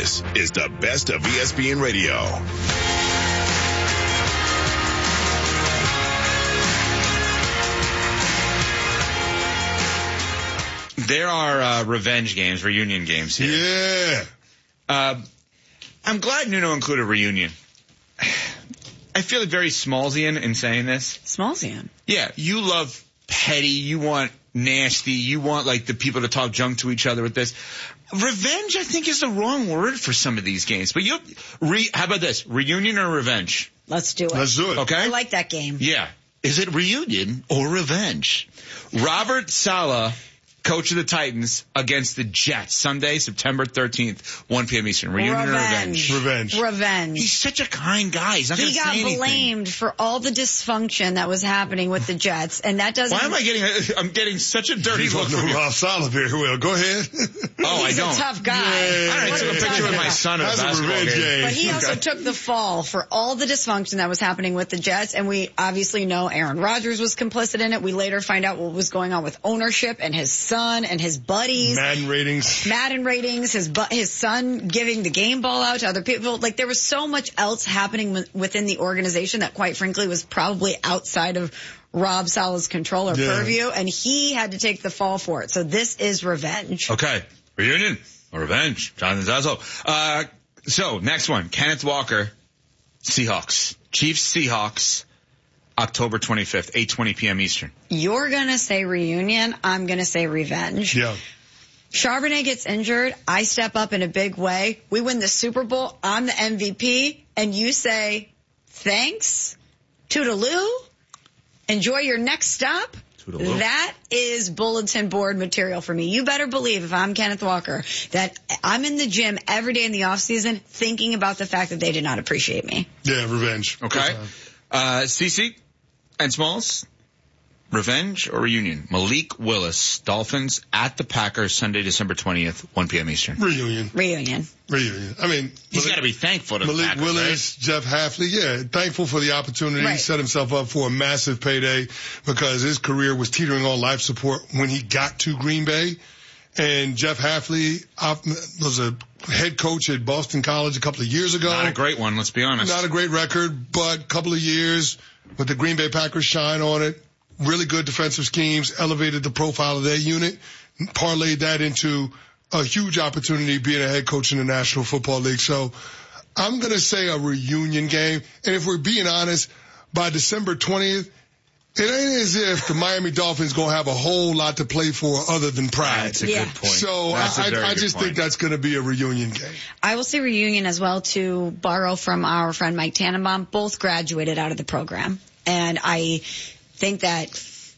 This is the best of ESPN Radio. There are revenge games, reunion games here. Yeah. I'm glad Nuno included reunion. I feel very Smallsian in saying this. Smallsian? Yeah, you love petty, you want nasty, you want like the people to talk junk to each other with this. Revenge, I think, is the wrong word for some of these games. But how about this? Reunion or revenge? Let's do it. Let's do it. Okay? I like that game. Yeah. Is it reunion or revenge? Robert Saleh, coach of the Titans, against the Jets, Sunday, September 13th, 1 p.m. Eastern. Reunion or revenge? Revenge. He's such a kind guy. He's not going to say anything. He got blamed for all the dysfunction that was happening with the Jets, and that doesn't... Why am I'm getting such a dirty look from you. Rob Saleh very well. Go ahead. Oh, I don't. He's a tough guy. Yeah. I took a picture with my son at a basketball game. But he also took the fall for all the dysfunction that was happening with the Jets, and we obviously know Aaron Rodgers was complicit in it. We later find out what was going on with ownership and his son and his buddies. Madden ratings, his son giving the game ball out to other people. Like, there was so much else happening within the organization that, quite frankly, was probably outside of Rob Saleh's control or purview, and he had to take the fall for it. So this is revenge. Okay. Reunion or revenge? Jonathan Zazo. So, next one. Kenneth Walker, Seahawks. Chiefs, Seahawks, October 25th, 8:20 p.m. Eastern. You're going to say reunion. I'm going to say revenge. Yeah. Charbonnet gets injured. I step up in a big way. We win the Super Bowl. I'm the MVP. And you say, thanks, toodaloo, enjoy your next stop. Toodaloo. That is bulletin board material for me. You better believe, if I'm Kenneth Walker, that I'm in the gym every day in the off season thinking about the fact that they did not appreciate me. Yeah, revenge. Okay. CC and Smalls, revenge or reunion? Malik Willis, Dolphins at the Packers, Sunday, December 20th, 1 p.m. Eastern. Reunion. I mean, he's got to be thankful to Malik the Packers, Willis, right? Jeff Hafley, yeah, thankful for the opportunity. Right. He set himself up for a massive payday because his career was teetering on life support when he got to Green Bay. And Jeff Hafley was a head coach at Boston College a couple of years ago. Not a great one, let's be honest. Not a great record, but a couple of years with the Green Bay Packers shine on it. Really good defensive schemes, elevated the profile of their unit, parlayed that into a huge opportunity being a head coach in the National Football League. So I'm going to say a reunion game. And if we're being honest, by December 20th, it ain't as if the Miami Dolphins going to have a whole lot to play for other than pride. That's a good point. So I just think that's going to be a reunion game. I will say reunion as well, to borrow from our friend Mike Tannenbaum. Both graduated out of the program. And I think that,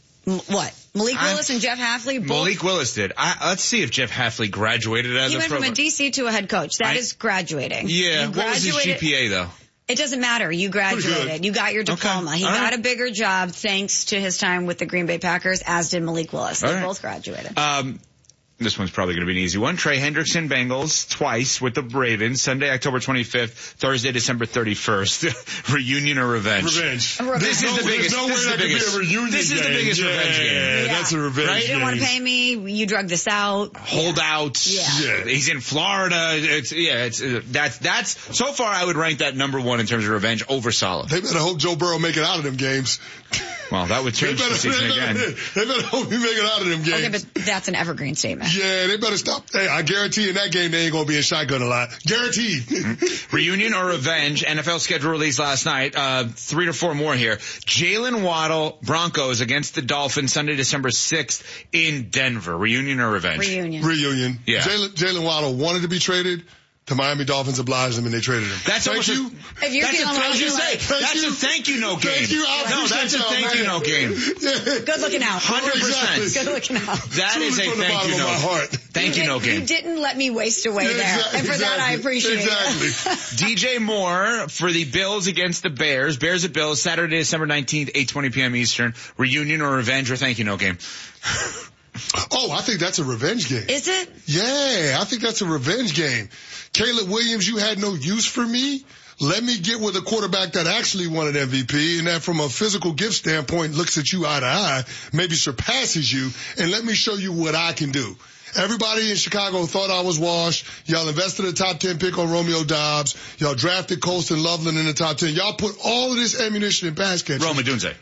Malik Willis and Jeff Hafley? Both, Malik Willis did. Let's see if Jeff Hafley graduated out of the program. He went from a DC to a head coach. That is graduating. Yeah. What was his GPA, though? It doesn't matter. You graduated. You got your diploma. Okay. He got a bigger job thanks to his time with the Green Bay Packers, as did Malik Willis. They both graduated. This one's probably going to be an easy one. Trey Hendrickson, Bengals, twice with the Ravens. Sunday, October 25th. Thursday, December 31st. Reunion or revenge? Revenge. This is the biggest. This is the biggest reunion. This is the biggest revenge game. Yeah, that's a revenge game. You didn't want to pay me. You drug this out. Holdouts. Yeah. He's in Florida. That's so far I would rank that number one in terms of revenge over Saleh. They better hope Joe Burrow make it out of them games. Well, that would change the season again. They better hope he make it out of them games. Okay, but that's an evergreen statement. Yeah, they better stop. Hey, I guarantee in that game they ain't going to be in shotgun a lot. Guaranteed. Reunion or revenge? NFL schedule released last night. 3 to 4 more here. Jalen Waddle, Broncos against the Dolphins, Sunday, December 6th in Denver. Reunion or revenge? Reunion. Yeah. Jalen Waddle wanted to be traded. The Miami Dolphins obliged him and they traded him. That's thank you. If you're feeling like you like, that's a thank you note game. Thank you. No, that's a thank you note game. good looking out. 100%. Good looking out. That is a thank you note. Thank you note game. You didn't let me waste away there. And for that, I appreciate it. DJ Moore for the Bills against the Bears. Bears at Bills, Saturday, December 19th, 8:20 p.m. Eastern. Reunion or revenge or thank you note game? Oh, I think that's a revenge game. Is it? Yeah, I think that's a revenge game. Caleb Williams, you had no use for me. Let me get with a quarterback that actually won an MVP and that from a physical gift standpoint looks at you eye to eye, maybe surpasses you, and let me show you what I can do. Everybody in Chicago thought I was washed. Y'all invested a top 10 pick on Romeo Dobbs. Y'all drafted Colston Loveland in the top 10. Y'all put all of this ammunition in pass catchers. Rome Odunze.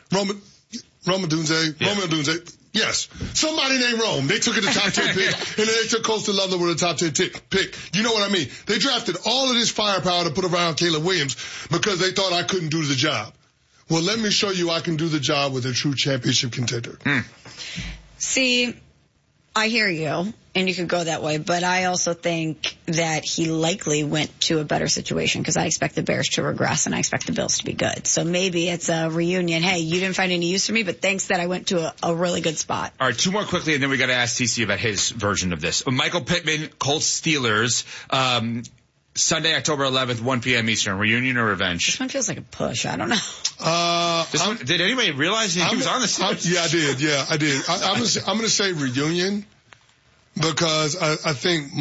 Romeo Odunze. Yes. Somebody named Rome. They took it the top 10 pick, and then they took Colston Loveland with a top 10 pick. You know what I mean? They drafted all of this firepower to put around Caleb Williams because they thought I couldn't do the job. Well, let me show you I can do the job with a true championship contender. See, I hear you, and you could go that way, but I also think that he likely went to a better situation because I expect the Bears to regress and I expect the Bills to be good. So maybe it's a reunion. Hey, you didn't find any use for me, but thanks that I went to a really good spot. All right, two more quickly, and then we got to ask TC about his version of this. Michael Pittman, Colts Steelers, Sunday, October 11th, 1 p.m. Eastern. Reunion or revenge? This one feels like a push. I don't know. Did anybody realize he was on the Steelers? Yeah, I did. I'm going to say reunion because I think